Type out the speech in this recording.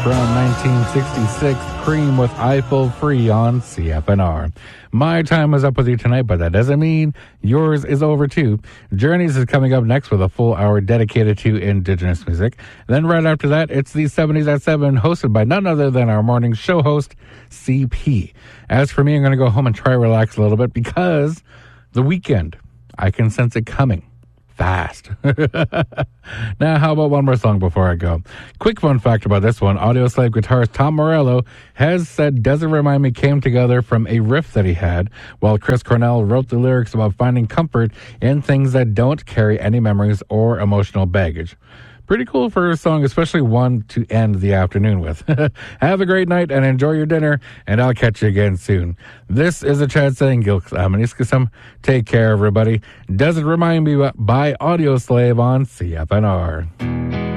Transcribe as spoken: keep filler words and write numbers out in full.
from nineteen sixty-six, Cream with I Feel Free on C F N R. My time is up with you tonight, but that doesn't mean yours is over too. Journeys is coming up next with a full hour dedicated to Indigenous music. Then right after that, it's the seventies at seven, hosted by none other than our morning show host, C P. As for me, I'm going to go home and try to relax a little bit because the weekend, I can sense it coming. Fast. Now, how about one more song before I go? Quick fun fact about this one. Audioslave guitarist Tom Morello has said Doesn't Remind Me came together from a riff that he had, while Chris Cornell wrote the lyrics about finding comfort in things that don't carry any memories or emotional baggage. Pretty cool for a song, especially one to end the afternoon with. Have a great night and enjoy your dinner, and I'll catch you again soon. This is a Chad saying, take care, everybody. Does It Remind Me by Audioslave on C F N R.